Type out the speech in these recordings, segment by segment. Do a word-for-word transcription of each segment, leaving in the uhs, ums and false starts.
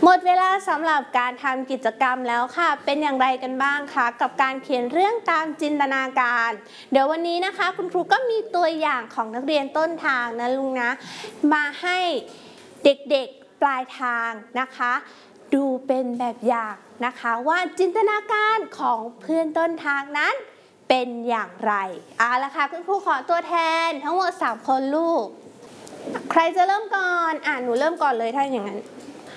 มดเวลาสำหรับการทำกิจกรรมแล้วค่ะเป็นอย่างไรกันบ้างคะกับการเขียนเรื่องตามจินตนาการเดี๋ยววันนี้นะคะคุณครูก็มีตัวอย่างของนักเรียนต้นทางนะลุงนะมาให้เด็กๆปลายทางนะคะดูเป็นแบบอย่างนะคะว่าจินตนาการของเพื่อนต้นทางนั้นเป็นอย่างไรเอาละค่ะคุณครูขอตัวแทนทั้งหมดสามคนลูกใครจะเริ่มก่อนอ่ะหนูเริ่มก่อนเลยถ้าอย่างนั้น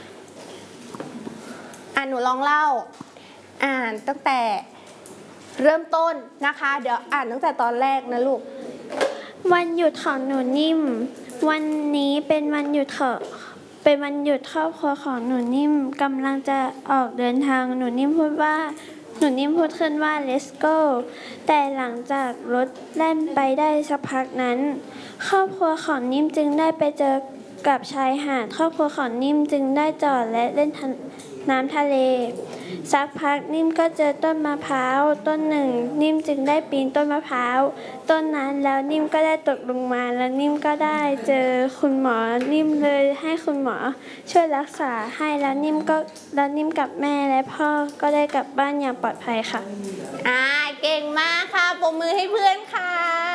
อ่ะหนูลองเล่าอ่านตั้งแต่เริ่มต้นนะคะเดี๋ยวอ่านตั้งแต่ตอนแรกนะลูกวันหยุดของหนูนิ่มวันนี้เป็นวันหยุดเถอะเป็นวันหยุดครอบครัวของหนูนิ่มกำลังจะออกเดินทางหนูนิ่มพูดว่าหนูนิ่มพูดขึ้นว่า let's go แต่หลังจากรถแล่นไปได้สักพักนั้นครอบครัวของนิ่มจึงได้ไปเจอกับชายหาดครอบครัวของนิ่มจึงได้จอดและเล่นน้ำทะเลสักพักนิ่มก็เจอต้นมะพร้าวต้นหนึ่งนิ่มจึงได้ปีนต้นมะพร้าวต้นนั้นแล้วนิ่มก็ได้ตกลงมาแล้วนิ่มก็ได้เจอคุณหมอนิ่มเลยให้คุณหมอช่วยรักษาให้แล้วนิ่มก็แล้วนิ่มกับแม่และพ่อก็ได้กลับบ้านอย่างปลอดภัยค่ะอ่าเก่งมากค่ะปรบมือให้เพื่อนค่ะ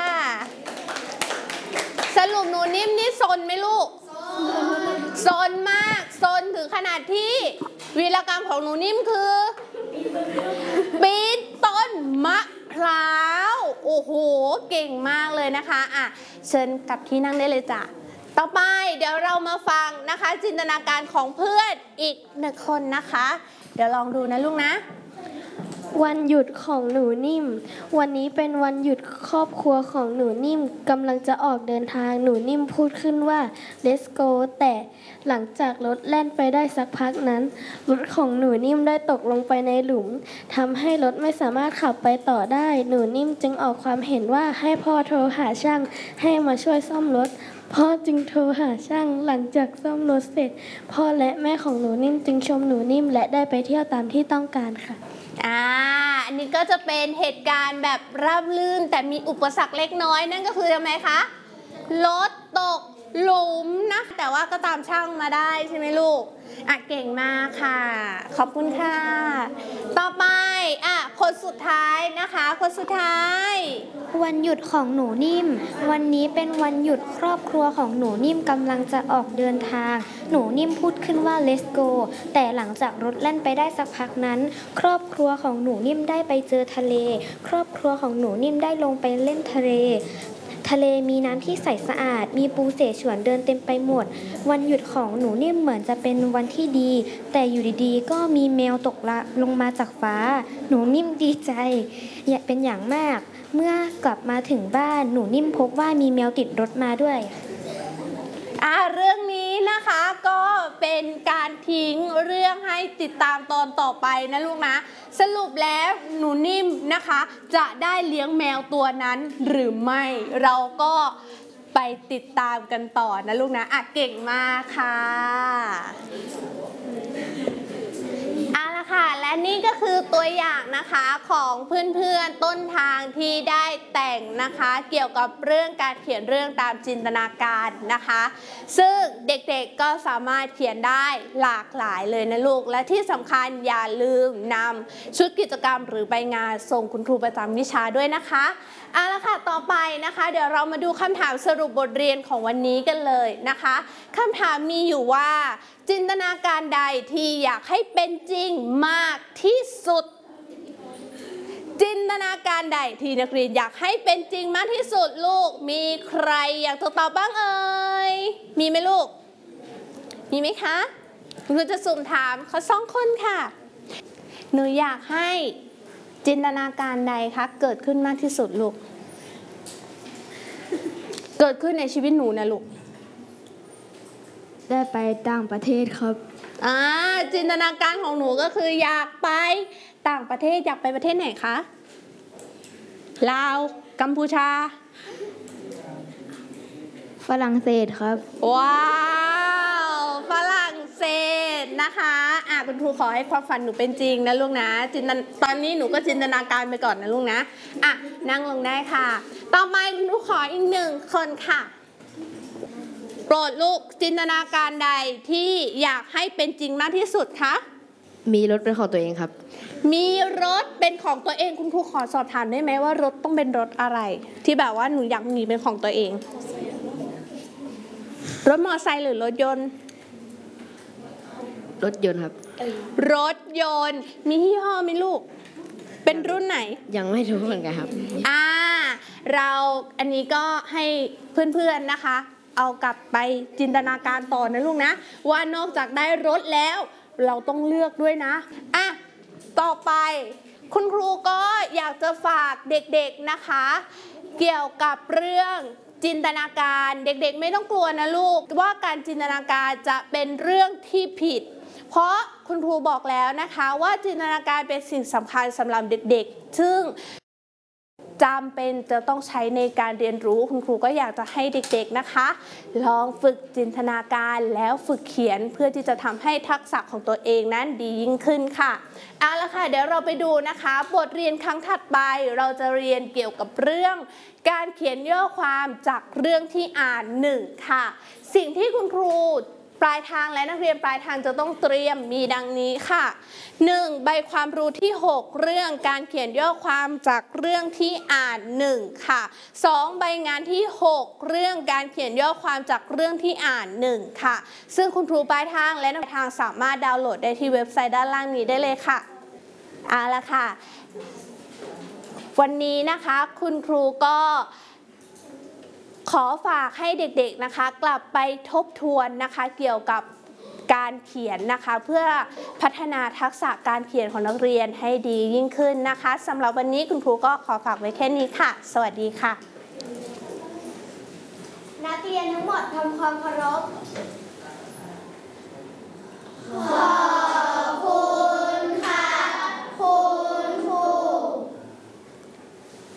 สรุปหนูนิ่มนี่ซนไหมลูกซนมากซนถึงขนาดที่วีรกรรมของหนูนิ่มคือปีนต้นมะพร้าวโอ้โหเก่งมากเลยนะคะอ่ะเชิญกลับที่นั่งได้เลยจ้ะต่อไปเดี๋ยวเรามาฟังนะคะจินตนาการของเพื่อนอีกหนึ่งคนนะคะเดี๋ยวลองดูนะลูกนะวันหยุดของหนูนิ่มวันนี้เป็นวันหยุดครอบครัวของหนูนิ่มกำลังจะออกเดินทางหนูนิ่มพูดขึ้นว่า let's go แต่หลังจากรถแล่นไปได้สักพักนั้นรถของหนูนิ่มได้ตกลงไปในหลุมทำให้รถไม่สามารถขับไปต่อได้หนูนิ่มจึงออกความเห็นว่าให้พ่อโทรหาช่างให้มาช่วยซ่อมรถพ่อจึงโทรหาช่างหลังจากซ่อมรถเสร็จพ่อและแม่ของหนูนิ่มจึงชมหนูนิ่มและได้ไปเที่ยวตามที่ต้องการค่ะอ่าอันนี้ก็จะเป็นเหตุการณ์แบบราบรื่นแต่มีอุปสรรคเล็กน้อยนั่นก็คือทำไมคะรถตกหลุมนะแต่ว่าก็ตามช่างมาได้ใช่ไหมลูกอ่ะเก่งมากค่ะขอบคุณค่ะต่อไปอ่ะคนสุดท้ายนะคะคนสุดท้ายวันหยุดของหนูนิ่มวันนี้เป็นวันหยุดครอบครัวของหนูนิ่มกำลังจะออกเดินทางหนูนิ่มพูดขึ้นว่า let's go แต่หลังจากรถแล่นไปได้สักพักนั้นครอบครัวของหนูนิ่มได้ไปเจอทะเลครอบครัวของหนูนิ่มได้ลงไปเล่นทะเลทะเลมีน้ำที่ใสสะอาดมีปูเสฉวนเดินเต็มไปหมดวันหยุดของหนูนิ่มเหมือนจะเป็นวันที่ดีแต่อยู่ดีๆก็มีแมวตกละลงมาจากฟ้าหนูนิ่มดีใจเป็นอย่างมากเมื่อกลับมาถึงบ้านหนูนิ่มพบว่ามีแมวติดรถมาด้วยอ่าเรื่องนี้นะคะก็เป็นการทิ้งเรื่องให้ติดตามตอนต่อไปนะลูกนะสรุปแล้วหนูนิ่มนะคะจะได้เลี้ยงแมวตัวนั้นหรือไม่เราก็ไปติดตามกันต่อนะลูกนะอ่ะเก่งมากค่ะค่ะและนี่ก็คือตัวอย่างนะคะของเพื่อนๆต้นทางที่ได้แต่งนะคะเกี่ยวกับเรื่องการเขียนเรื่องตามจินตนาการนะคะซึ่งเด็กๆก็สามารถเขียนได้หลากหลายเลยนะลูกและที่สำคัญอย่าลืมนำชุดกิจกรรมหรือใบงานส่งคุณครูประจำวิชาด้วยนะคะเอาละค่ะต่อไปนะคะเดี๋ยวเรามาดูคำถามสรุปบทเรียนของวันนี้กันเลยนะคะคำถามมีอยู่ว่าจินตนาการใดที่อยากให้เป็นจริงมากที่สุดจินตนาการใดที่นักเรียนอยากให้เป็นจริงมากที่สุดลูกมีใครอยากจะตอบบ้างเอ่ยมีไหมลูกมีไหมคะคุณครูจะสุ่มถามเขาสองคนค่ะหนูอยากให้จินตนาการใดคะเกิดขึ้นมากที่สุดลูกเกิดขึ้นในชีวิตหนูนะลูกได้ไปต่างประเทศครับอ่าจินตนาการของหนูก็คืออยากไปต่างประเทศอยากไปประเทศไหนคะลาวกัมพูชาฝรั่งเศสครับว้าวฝรั่งเศสนะคะอ่ะคุณครูขอให้ความฝันหนูเป็นจริงนะลูกนะจินตตอนนี้หนูก็จินตนาการไปก่อนนะลูกนะอ่ะนั่งลงได้ค่ะต่อไปคุณครูขออีกหนึ่งคนค่ะโปรดลูกจินตนาการใดที่อยากให้เป็นจริงมากที่สุดคะมีรถเป็นของตัวเองครับมีรถเป็นของตัวเองคุณครูขอสอบถามได้ไหมว่ารถต้องเป็นรถอะไรที่แบบว่าหนูอยากมีเป็นของตัวเองรถมอเตอร์ไซค์หรือรถยนต์รถยนต์ครับรถยนต์มียี่ห้อไหมลูกเป็นรุ่นไหนยังไม่รู้เหมือนกันครับอ่าเราอันนี้ก็ให้เพื่อนๆนะคะเอากลับไปจินตนาการต่อนะลูกนะว่านอกจากได้รถแล้วเราต้องเลือกด้วยนะอ่ะต่อไปคุณครูก็อยากจะฝากเด็กๆนะคะเกี่ยวกับเรื่องจินตนาการเด็กๆไม่ต้องกลัวนะลูกว่าการจินตนาการจะเป็นเรื่องที่ผิดเพราะคุณครูบอกแล้วนะคะว่าจินตนาการเป็นสิ่งสำคัญสำหรับเด็กๆซึ่งจำเป็นจะต้องใช้ในการเรียนรู้คุณครูก็อยากจะให้เด็กๆนะคะลองฝึกจินตนาการแล้วฝึกเขียนเพื่อที่จะทำให้ทักษะของตัวเองนั้นดียิ่งขึ้นค่ะเอาละค่ะเดี๋ยวเราไปดูนะคะบทเรียนครั้งถัดไปเราจะเรียนเกี่ยวกับเรื่องการเขียนย่อความจากเรื่องที่อ่านหนึ่งค่ะสิ่งที่คุณครูปลายทางและนักเรียนปลายทางจะต้องเตรียมมีดังนี้ค่ะ หนึ่ง. ใบความรู้ที่หกเรื่องการเขียนย่อความจากเรื่องที่อ่านหนึ่งค่ะ สอง. ใบงานที่หกเรื่องการเขียนย่อความจากเรื่องที่อ่านหนึ่งค่ะซึ่งคุณครูปลายทางและนักเรียนปลายทางสามารถดาวน์โหลดได้ที่เว็บไซต์ด้านล่างนี้ได้เลยค่ะเอาละค่ะวันนี้นะคะคุณครูก็ขอฝากให้เด็กๆนะคะกลับไปทบทวนนะคะเกี่ยวกับการเขียนนะคะเพื่อพัฒนาทักษะการเขียนของนักเรียนให้ดียิ่งขึ้นนะคะสำหรับวันนี้คุณครูก็ขอฝากไว้แค่นี้ค่ะสวัสดีค่ะนักเรียนทั้งหมดทำความเคารพ